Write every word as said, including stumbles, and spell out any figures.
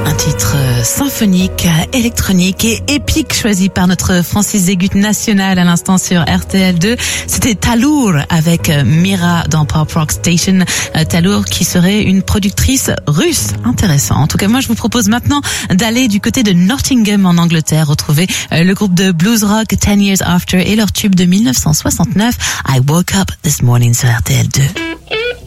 Un titre symphonique, électronique et épique choisi par notre Francis Zégut national à l'instant sur R T L deux. C'était Talour avec Mira dans Pop Rock Station. Talour qui serait une productrice russe. Intéressant. En tout cas, moi je vous propose maintenant d'aller du côté de Nottingham en Angleterre, retrouver le groupe de blues rock Ten Years After et leur tube de mille neuf cent soixante-neuf I Woke Up This Morning sur R T L deux.